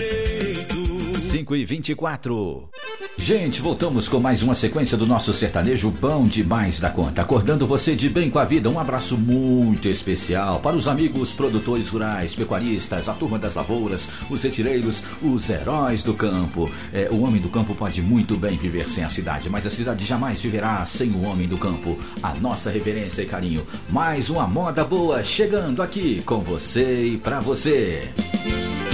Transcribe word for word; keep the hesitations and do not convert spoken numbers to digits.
cinco e vinte e quatro. Gente, voltamos com mais uma sequência do nosso sertanejo bom demais da conta. Acordando você de bem com a vida. Um abraço muito especial para os amigos produtores rurais, pecuaristas, a turma das lavouras, os retireiros, os heróis do campo. É, o homem do campo pode muito bem viver sem a cidade, mas a cidade jamais viverá sem o homem do campo. A nossa reverência e carinho. Mais uma moda boa chegando aqui com você e pra você.